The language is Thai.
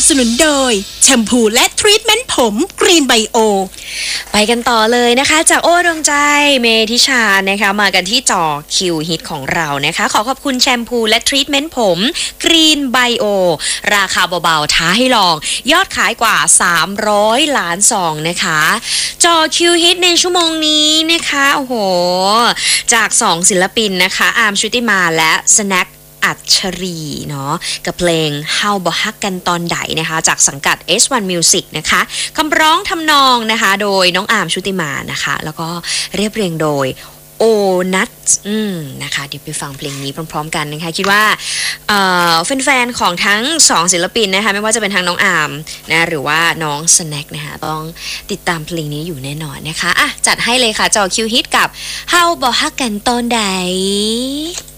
สนุนโดยแชมพูและทรีทเมนต์ผมกรีนไบโอไปกันต่อเลยนะคะจากโอ้ดวงใจเมธิชานะคะมากันที่จอคิวฮิตของเรานะคะขอขอบคุณแชมพูและทรีทเมนต์ผมกรีนไบโอราคาเบาๆท้าให้ลองยอดขายกว่า300 ล้านซองนะคะจอคิวฮิตในชั่วโมงนี้นะคะโอ้โหจาก2ศิลปินนะคะอาร์มชุติมาและสแน็คอัจฉรีเนาะกับเพลง How บ่ฮักกันตอนใดนะคะจากสังกัด S1 Music นะคะคำร้องทำนองนะคะโดยน้องอาร์มชุติมานะคะแล้วก็เรียบเรียงโดยโอนัทนะคะเดี๋ยวไปฟังเพลงนี้พร้อมๆกันนะคะคิดว่าแฟนๆของทั้ง2ศิลปินนะคะไม่ว่าจะเป็นทางน้องอาร์มนะหรือว่าน้องสแน็คนะคะต้องติดตามเพลงนี้อยู่แน่นอนนะคะอ่ะจัดให้เลยค่ะจอคิวฮิตกับ How บ่ฮักกันตอนใด